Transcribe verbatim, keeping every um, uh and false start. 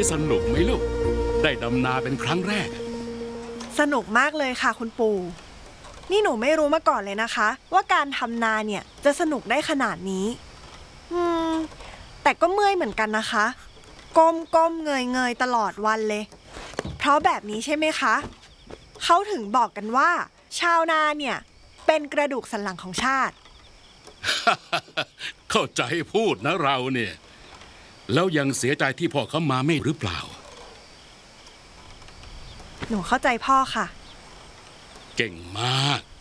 สนุกไหมลูกได้ดำนาเป็นครั้งแรกสนุกมากเลยค่ะคุณปู่นี่หนูไม่รู้มาก่อนเลยนะคะว่าการทำนาเนี่ยจะสนุกได้ขนาดนี้อืมแต่ก็เมื่อยเหมือนกันนะคะก้มก้มเงยเงยตลอดวันเลยเพราะแบบนี้ใช่ไหมคะเขาถึงบอกกันว่าชาวนาเนี่ยเป็นกระดูกสันหลังของชาติเข้าใจพูดนะเราเนี่ยแล้วยังเสียใจที่พ่อเขามาไม่หรือเปล่าหนูเข้าใจพ่อค่ะเก่งมาก